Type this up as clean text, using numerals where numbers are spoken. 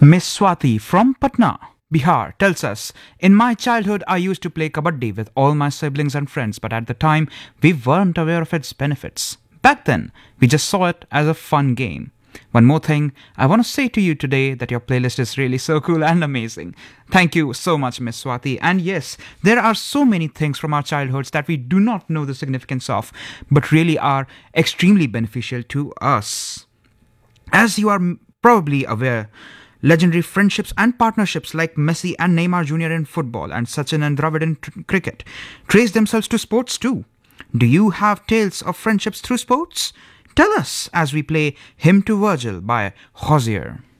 Miss Swati from Patna, Bihar, tells us, in my childhood, I used to play kabaddi with all my siblings and friends, but at the time, we weren't aware of its benefits. Back then, we just saw it as a fun game. One more thing, I want to say to you today that your playlist is really so cool and amazing. Thank you so much, Miss Swati. And yes, there are so many things from our childhoods that we do not know the significance of, but really are extremely beneficial to us. As you are probably aware, legendary friendships and partnerships like Messi and Neymar Jr. in football and Sachin and Dravid in cricket trace themselves to sports too. Do you have tales of friendships through sports? Tell us as we play Hymn to Virgil by Hozier.